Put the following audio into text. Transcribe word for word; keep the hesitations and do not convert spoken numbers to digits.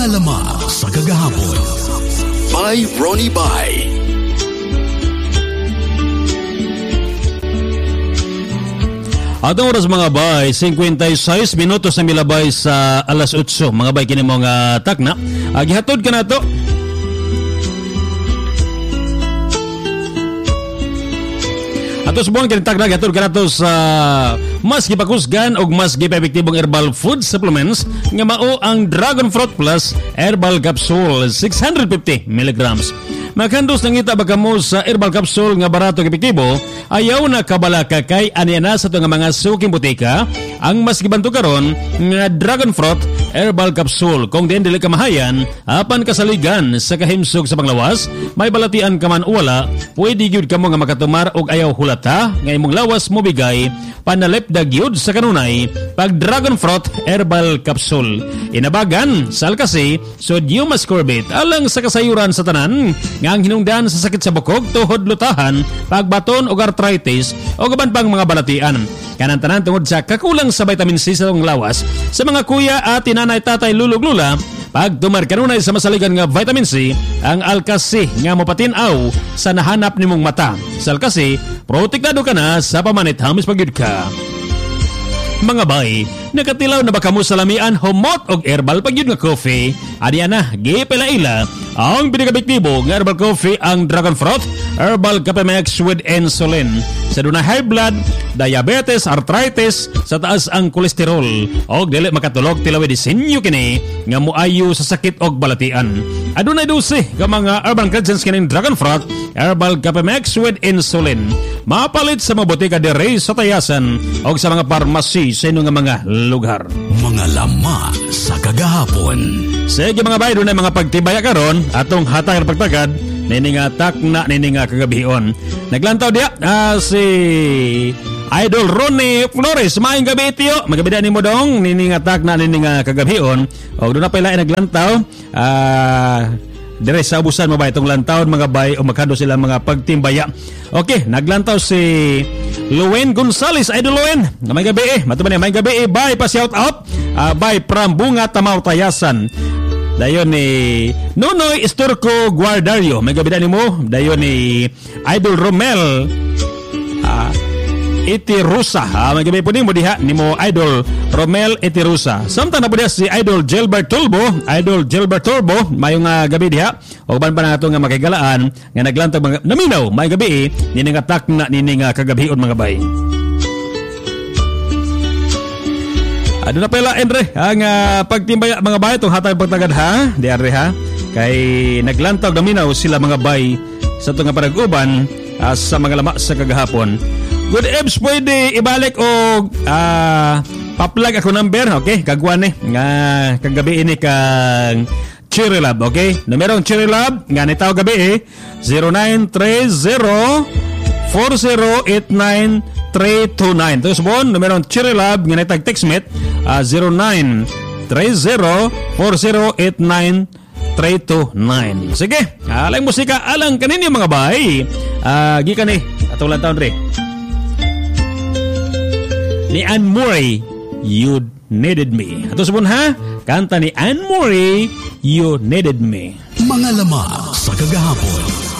Mga lamang sa kagahapon. By Ronnie Bay. Atong oras mga bay, fifty-six minutos na milabay sa alas eight. Mga bay, kini mo nga takna. Agihatod ka na to. Ato subong kinitag na gihatod ka na to sa mas gipakusgan o mas gipa-epektibong herbal food supplements nga mao ang Dragon Fruit Plus Herbal Capsule six hundred fifty milligrams. Maghandos nang ita ba kamo sa herbal capsule nga barato ug epektibo, ayaw na kabala ka kay aniya na sa itong mga suking butika ang mas gibanto karon nga Dragon Fruit Herbal Capsule. Kung din dili ka mahayan, apan kasaligan sa kahimsog sa panglawas, may balatian ka man o wala, pwede gyud kamo nga makatumar og ayaw hulata nga imong lawas mo bigay panalipdag gyud sa kanunay pag Dragon Fruit Herbal Capsule. Inabagan sa alkasi sodium ascorbate alang sa kasayuran sa tanan nga ang hinungdan sa sakit sa bukog, tuhod, lutahan, pagbaton o arthritis o gaban pang mga balatian. Kanang tanan tungod sa kakulang sa vitamin C sa itong lawas sa mga kuya at tinanay, tatay, lulog, lula, pag tumar kanunay sa masaligan nga vitamin C, ang alkasi nga mopatinaw sa nahanap nimong mata. Sa alkasi, protektado ka na sa pamanit hamis pagyud ka. Mga bay, nakatilaw na ba kamo sa lamian, humot og herbal pagyud nga coffee? Adi na, gipila-ila ang pinakabektibo nga herbal coffee ang Dragon Fruit Herbal Capemex with insulin. Sa dunay high blood, diabetes, arthritis, sa taas ang kolesterol og dili makatulog tilawi disenyo kini nga moayo sa sakit og balatian. Adunay dose ka mga herbal ingredients kining Dragon Fruit Herbal Capemex with insulin. Mapalit sa mga botika diri sa tayasan og sa mga parmasi sa inyo nga mga lugar. Mga lama sa kagahapon. Sige mga bay, doon ay mga pagtibaya karon atong hatag pagtagad nini nga takna nini nga kagabihon. Naglantaw dia uh, si Idol Ronnie Flores. Maayong gabi itiyo. Magabida ni mo dong nini nga takna nini nga kagabihon. O doon na pala ay naglantaw. Ah... Uh, dire sa ubusan mo ba itong lantawon mga bay o magkado sila mga pagtimbaya. Okay, naglantaw si Luen Gonzales. Idol Luen, may gabi eh matuman may gabi eh bay pa shout out uh, bay from Bunga Tamaw Tayasan. Dayon ni Nonoy Estorco Guardario, may gabi na mo. Dayon ni Idol Romel uh, Itirusa, ah, may gabi po din mo diha ni mo Idol Romel Itirusa. Samtang na po diha si Idol Gilbert Turbo. Idol Gilbert Turbo, mayong uh, gabi diha. O ban pa na ito nga makigalaan nga naglantag mga naminaw, may gabi eh, nini nga takna nini nga kagabion mga bay. Ano na pala Andre, ang uh, pagtimbaya mga bay itong hatag pagtagad ha, di Andre ha. Kay naglantag naminaw sila mga bay sa ito nga parag-uban uh, sa mga lama sa kagahapon. Good Ebs, pwede ibalik o uh, paplag ako number, okay? Kagwan eh, nga kagabi ini kang Cherry Lab, okay? Numerong Cherry Lab, nga nitaw gabi eh, zero nine three zero four zero eight nine three two nine. Tapos bon, numerong Cherry Lab, nga nitag textmate, uh, zero nine three zero four zero eight nine three two nine. Sige, alang musika, alang kanini mga bay. Uh, gikan eh, atong lantaon rin. Ni Anne Murray, You Needed Me. Ato sabon ha, kanta ni Anne Murray, You Needed Me. Mga lamang sa kagahapon.